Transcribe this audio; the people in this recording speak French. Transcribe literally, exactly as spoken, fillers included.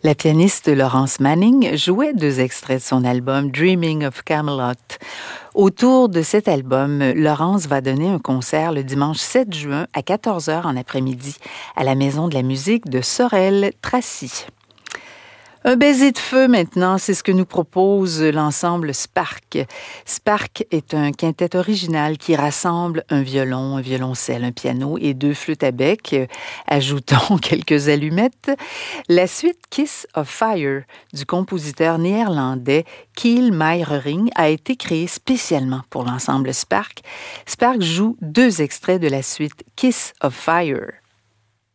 La pianiste Laurence Manning jouait deux extraits de son album Dreaming of Camelot. Autour de cet album, Laurence va donner un concert le dimanche sept juin à quatorze heures en après-midi à la Maison de la musique de Sorel-Tracy. Un baiser de feu maintenant, c'est ce que nous propose l'ensemble Spark. Spark est un quintet original qui rassemble un violon, un violoncelle, un piano et deux flûtes à bec. Ajoutons quelques allumettes. La suite Kiss of Fire du compositeur néerlandais Kiel Meijering a été créée spécialement pour l'ensemble Spark. Spark joue deux extraits de la suite Kiss of Fire.